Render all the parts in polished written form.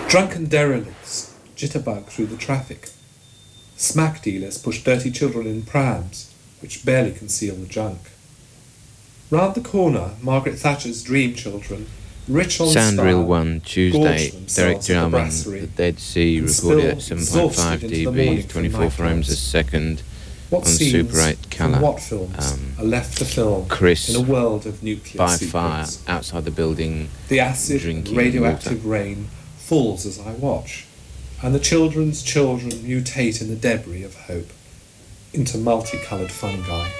Drunken derelicts jitterbug through the traffic. Smack dealers push dirty children in prams, which barely conceal the junk. Round the corner, Margaret Thatcher's dream children, rich on Soundreel style, 1, Tuesday, Derek Jarman, The Dead Sea, recorded at 7.5 dB, 24 frames a second, what on scenes Super 8 from colour. what films are left to film Chris, in a world of nuclear by secrets? fire, outside the building, The acid and drinking radioactive rain falls as I watch, and the children's children mutate in the debris of hope into multicoloured fungi.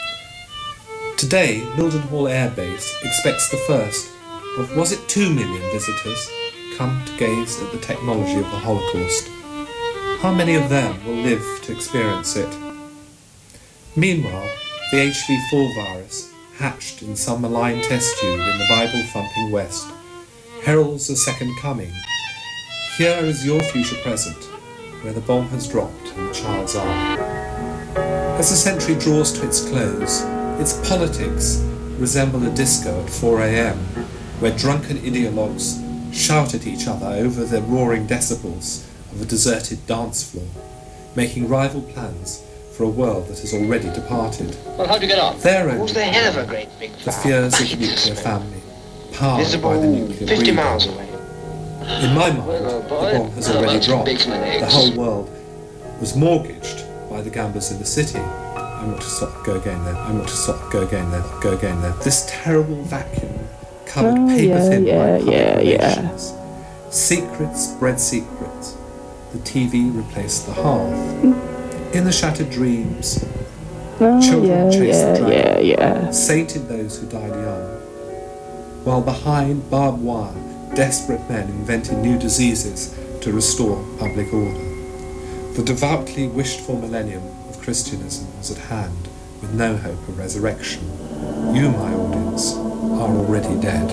Today, Mildenhall Air Base expects the first of, was it 2 million visitors, come to gaze at the technology of the Holocaust. How many of them will live to experience it? Meanwhile, the HV4 virus, hatched in some malign test tube in the Bible-thumping West, heralds a second coming. Here is your future present, where the bomb has dropped in the child's eye. As the century draws to its close, its politics resemble a disco at 4 a.m, where drunken ideologues shout at each other over the roaring decibels of a deserted dance floor, making rival plans for a world that has already departed. Well, how'd you get on? Their own, What's the hell of a great big the flower? fears of the nuclear family, powered Visible by the nuclear 50 breeder. miles away. In my mind, Well, the boy, bomb has how already about some dropped. bacon and eggs? The whole world was mortgaged by the gamblers in the city. I want to stop, go again there. I want to stop, go again there, go again there. This terrible vacuum covered paper thin by public relations. Secrets bred secrets. The TV replaced the hearth. In the shattered dreams, children chased the dragon, sated those who died young. While behind barbed wire, desperate men invented new diseases to restore public order. The devoutly wished-for millennium of Christianism was at hand, with no hope of resurrection. You, my audience, are already dead.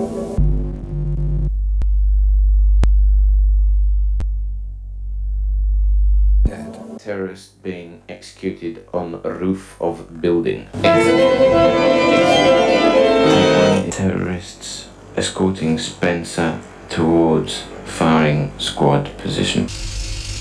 Dead. terrorist being executed on a roof of building. Terrorists escorting Spencer towards firing squad position.